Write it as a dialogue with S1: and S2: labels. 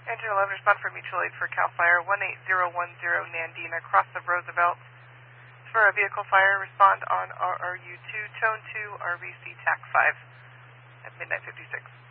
S1: Engine 11, respond for mutual aid for CAL FIRE 18010 Nandina, cross of Roosevelt. For a vehicle fire, respond on RRU2, Tone 2, RBC TAC 5 at midnight 56.